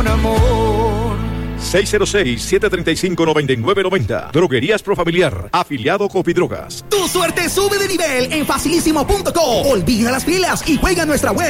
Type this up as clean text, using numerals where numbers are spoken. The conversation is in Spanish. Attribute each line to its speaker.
Speaker 1: amor.
Speaker 2: 606-735-9990. Droguerías Profamiliar. Afiliado Copidrogas.
Speaker 3: Tu suerte sube de nivel en facilísimo.com. Olvida las filas y juega en nuestra web